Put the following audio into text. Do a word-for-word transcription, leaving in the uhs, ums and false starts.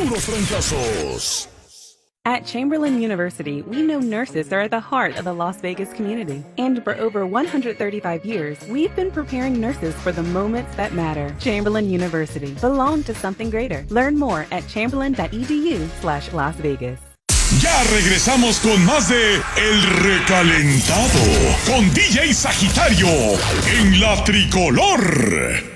puros trancazos. At Chamberlain University, we know nurses are at the heart of the Las Vegas community. And for over one hundred thirty-five years, we've been preparing nurses for the moments that matter. Chamberlain University. Belong to something greater. Learn more at chamberlain.edu slash Las Vegas. Ya regresamos con más de El Recalentado con D J Sagitario en La Tricolor.